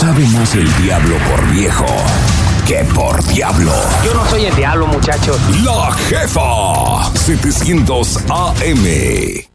Sabe más el diablo por viejo que por diablo. Yo no soy el diablo, muchachos. La Jefa 700 AM.